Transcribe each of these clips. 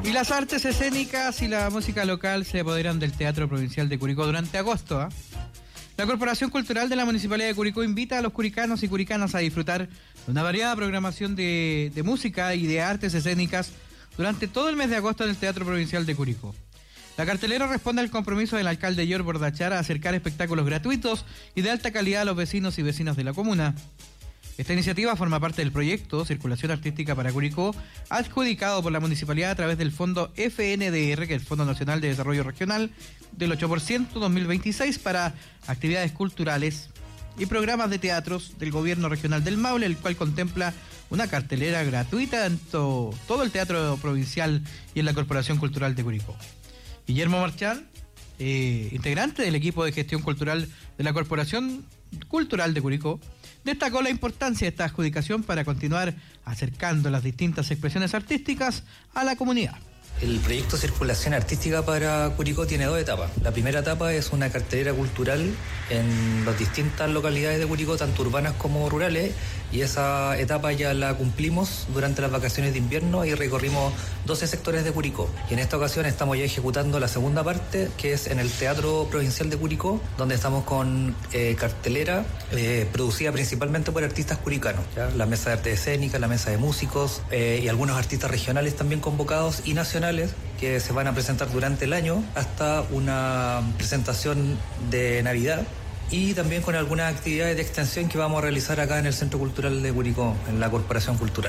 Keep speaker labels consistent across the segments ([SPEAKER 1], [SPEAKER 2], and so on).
[SPEAKER 1] Y las artes escénicas y la música local se apoderan del Teatro Provincial de Curicó durante agosto. La Corporación Cultural de la Municipalidad de Curicó invita a los curicanos y curicanas a disfrutar de una variada programación de música y de artes escénicas durante todo el mes de agosto en el Teatro Provincial de Curicó. La cartelera responde al compromiso del alcalde George Bordachar a acercar espectáculos gratuitos y de alta calidad a los vecinos y vecinas de la comuna. Esta iniciativa forma parte del proyecto Circulación Artística para Curicó, adjudicado por la municipalidad a través del Fondo FNDR, que es el Fondo Nacional de Desarrollo Regional, del 8% 2026 para actividades culturales y programas de teatros del Gobierno Regional del Maule, el cual contempla una cartelera gratuita en todo el Teatro Provincial y en la Corporación Cultural de Curicó. Guillermo Marchal, integrante del equipo de gestión cultural de la Corporación Cultural de Curicó, destacó la importancia de esta adjudicación para continuar acercando las distintas expresiones artísticas a la comunidad.
[SPEAKER 2] El proyecto Circulación Artística para Curicó tiene dos etapas. La primera etapa es una cartelera cultural en las distintas localidades de Curicó, tanto urbanas como rurales, y esa etapa ya la cumplimos durante las vacaciones de invierno y recorrimos 12 sectores de Curicó. Y en esta ocasión estamos ya ejecutando la segunda parte, que es en el Teatro Provincial de Curicó, donde estamos con cartelera producida principalmente por artistas curicanos, ¿ya? La mesa de arte escénica, la mesa de músicos y algunos artistas regionales también convocados y nacionales que se van a presentar durante el año hasta una presentación de Navidad, y también con algunas actividades de extensión que vamos a realizar acá en el Centro Cultural de Curicó, en la Corporación Cultural.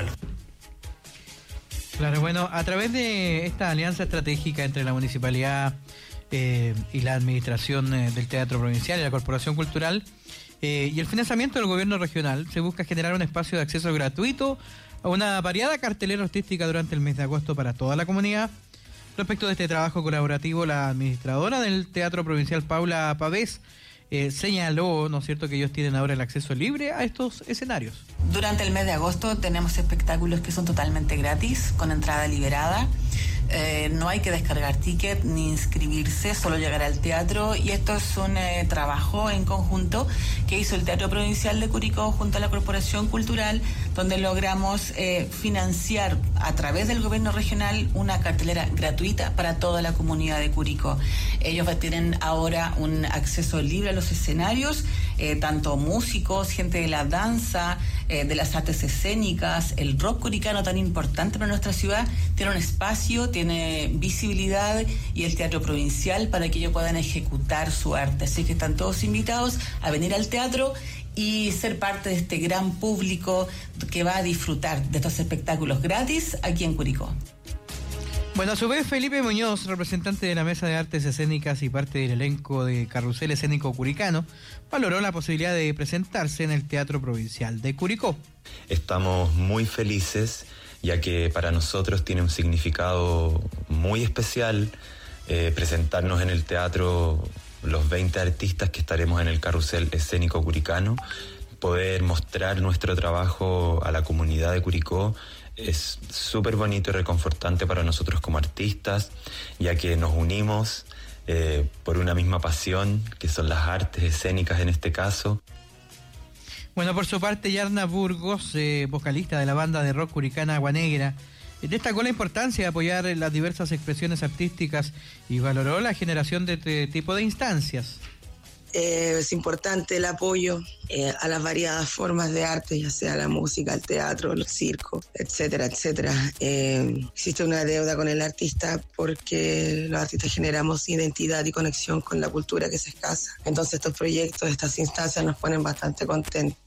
[SPEAKER 1] Claro, bueno, a través de esta alianza estratégica entre la municipalidad y la administración del Teatro Provincial y la Corporación Cultural y el financiamiento del Gobierno Regional, se busca generar un espacio de acceso gratuito a una variada cartelera artística durante el mes de agosto para toda la comunidad. Respecto de este trabajo colaborativo, la administradora del Teatro Provincial, Paula Pavés, señaló, ¿no es cierto?, que ellos tienen ahora el acceso libre a estos escenarios.
[SPEAKER 3] Durante el mes de agosto tenemos espectáculos que son totalmente gratis, con entrada liberada. No hay que descargar ticket ni inscribirse, solo llegar al teatro, y esto es un trabajo en conjunto que hizo el Teatro Provincial de Curicó junto a la Corporación Cultural, donde logramos financiar a través del Gobierno Regional una cartelera gratuita para toda la comunidad de Curicó. Ellos tienen ahora un acceso libre a los escenarios, tanto músicos, gente de la danza, de las artes escénicas, el rock curicano tan importante para nuestra ciudad, tiene un espacio, tiene visibilidad, y el Teatro Provincial para que ellos puedan ejecutar su arte. Así que están todos invitados a venir al teatro y ser parte de este gran público que va a disfrutar de estos espectáculos gratis aquí en Curicó.
[SPEAKER 1] Bueno, a su vez, Felipe Muñoz, representante de la Mesa de Artes Escénicas y parte del elenco de Carrusel Escénico Curicano, valoró la posibilidad de presentarse en el Teatro Provincial de Curicó.
[SPEAKER 4] Estamos muy felices, ya que para nosotros tiene un significado muy especial presentarnos en el teatro los 20 artistas que estaremos en el Carrusel Escénico Curicano. Poder mostrar nuestro trabajo a la comunidad de Curicó es súper bonito y reconfortante para nosotros como artistas, ya que nos unimos por una misma pasión, que son las artes escénicas en este caso.
[SPEAKER 1] Bueno, por su parte, Yarna Burgos, vocalista de la banda de rock curicana Agua Negra, destacó la importancia de apoyar las diversas expresiones artísticas y valoró la generación de este tipo de instancias.
[SPEAKER 5] Es importante el apoyo a las variadas formas de arte, ya sea la música, el teatro, el circo, etcétera, etcétera. Existe una deuda con el artista porque los artistas generamos identidad y conexión con la cultura que es escasa. Entonces estos proyectos, estas instancias nos ponen bastante contentos.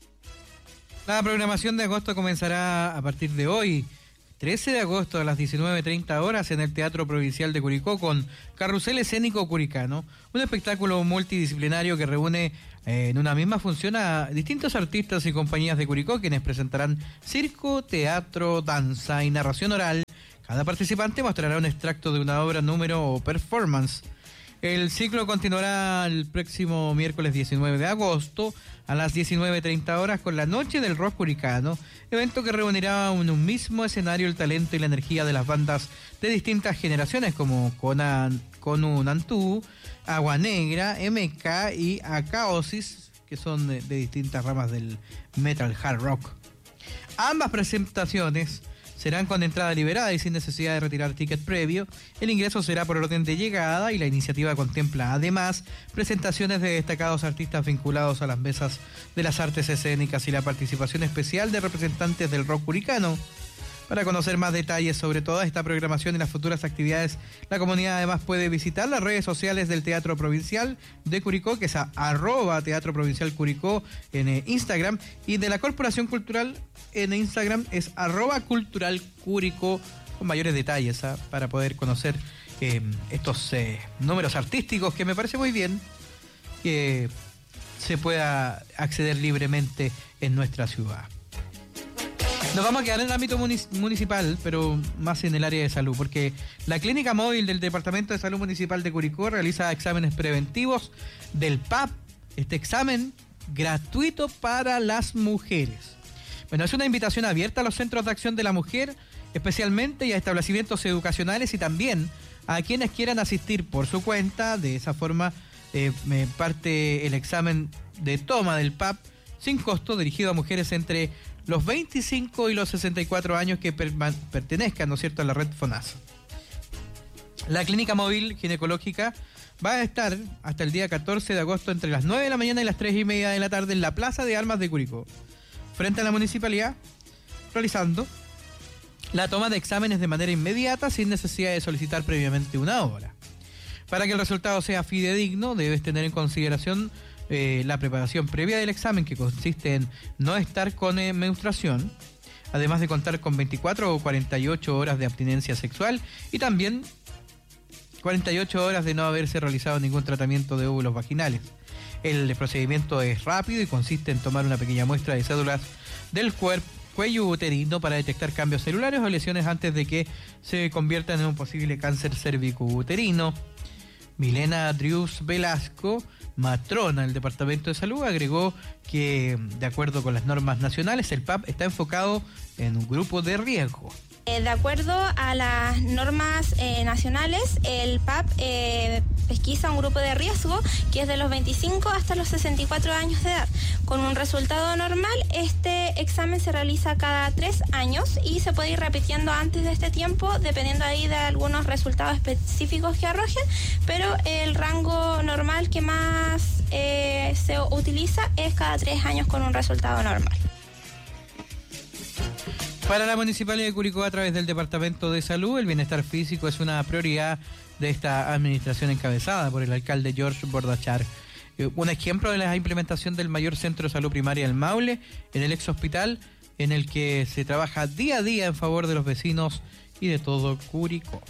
[SPEAKER 1] La programación de agosto comenzará a partir de hoy, 13 de agosto a las 19:30 horas en el Teatro Provincial de Curicó con Carrusel Escénico Curicano, un espectáculo multidisciplinario que reúne en una misma función a distintos artistas y compañías de Curicó, quienes presentarán circo, teatro, danza y narración oral. Cada participante mostrará un extracto de una obra, número o performance. El ciclo continuará el próximo miércoles 19 de agosto a las 19:30 horas con la Noche del Rock Curicano, evento que reunirá en un mismo escenario el talento y la energía de las bandas de distintas generaciones como Konu Nantú, Agua Negra, MK y Acaosis, que son de distintas ramas del metal hard rock. Ambas presentaciones serán con entrada liberada y sin necesidad de retirar ticket previo. El ingreso será por orden de llegada y la iniciativa contempla además presentaciones de destacados artistas vinculados a las mesas de las artes escénicas y la participación especial de representantes del rock curicano. Para conocer más detalles sobre toda esta programación y las futuras actividades, la comunidad además puede visitar las redes sociales del Teatro Provincial de Curicó, que es @Teatro Provincial Curicó en Instagram, y de la Corporación Cultural en Instagram es @culturalcuricó, con mayores detalles para poder conocer estos números artísticos, que me parece muy bien que se pueda acceder libremente en nuestra ciudad. Nos vamos a quedar en el ámbito municipal, pero más en el área de salud, porque la clínica móvil del Departamento de Salud Municipal de Curicó realiza exámenes preventivos del PAP, este examen gratuito para las mujeres. Bueno, es una invitación abierta a los centros de acción de la mujer, especialmente, y a establecimientos educacionales, y también a quienes quieran asistir por su cuenta. De esa forma parte el examen de toma del PAP sin costo, dirigido a mujeres entre los 25 y los 64 años que pertenezcan, ¿no es cierto?, a la red FONASA. La clínica móvil ginecológica va a estar hasta el día 14 de agosto entre las 9 de la mañana y las 3:30 de la tarde en la Plaza de Armas de Curicó, frente a la municipalidad, realizando la toma de exámenes de manera inmediata sin necesidad de solicitar previamente una hora. Para que el resultado sea fidedigno, debes tener en consideración la preparación previa del examen, que consiste en no estar con menstruación, además de contar con 24 o 48 horas de abstinencia sexual y también 48 horas de no haberse realizado ningún tratamiento de óvulos vaginales. El procedimiento es rápido y consiste en tomar una pequeña muestra de células del cuello uterino para detectar cambios celulares o lesiones antes de que se conviertan en un posible cáncer cérvico-uterino. Milena Drius Velasco, matrona del Departamento de Salud, agregó que, de acuerdo con las normas nacionales, el PAP está enfocado en un grupo de riesgo.
[SPEAKER 6] De acuerdo a las normas nacionales, el PAP pesquisa un grupo de riesgo que es de los 25 hasta los 64 años de edad. Con un resultado normal, este examen se realiza cada 3 años y se puede ir repitiendo antes de este tiempo, dependiendo ahí de algunos resultados específicos que arrojen, pero el rango normal que más se utiliza es cada 3 años con un resultado normal.
[SPEAKER 1] Para la Municipalidad de Curicó, a través del Departamento de Salud, el bienestar físico es una prioridad de esta administración encabezada por el alcalde George Bordachar. Un ejemplo de la implementación del mayor centro de salud primaria del Maule, en el ex hospital, en el que se trabaja día a día en favor de los vecinos y de todo Curicó.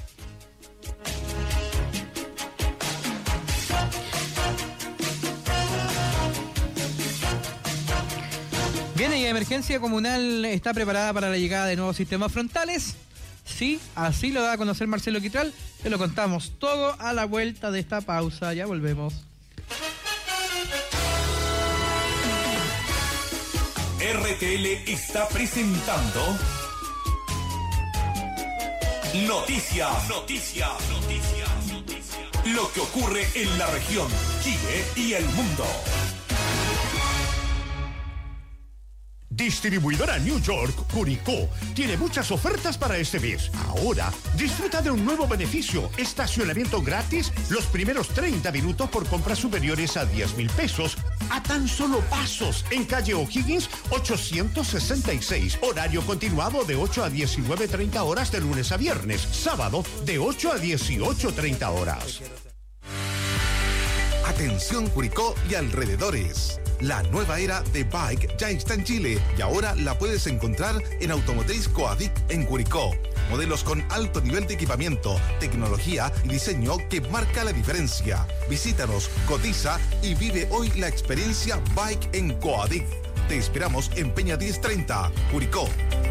[SPEAKER 1] Bien, y Emergencia Comunal está preparada para la llegada de nuevos sistemas frontales. Sí, así lo da a conocer Marcelo Quitral. Te lo contamos todo a la vuelta de esta pausa. Ya volvemos.
[SPEAKER 7] RTL está presentando Noticias. Lo que ocurre en la región, Chile y el mundo.
[SPEAKER 8] Distribuidora New York Curicó tiene muchas ofertas para este mes. Ahora, disfruta de un nuevo beneficio: estacionamiento gratis los primeros 30 minutos por compras superiores a 10,000 pesos, a tan solo pasos, en calle O'Higgins 866. Horario continuado de 8 a 19:30 horas de lunes a viernes. Sábado de 8 a 18:30 horas.
[SPEAKER 9] Atención Curicó y alrededores. La nueva era de Bike ya está en Chile y ahora la puedes encontrar en Automotriz Coadic en Curicó. Modelos con alto nivel de equipamiento, tecnología y diseño que marca la diferencia. Visítanos, cotiza y vive hoy la experiencia Bike en Coadic. Te esperamos en Peña 1030, Curicó.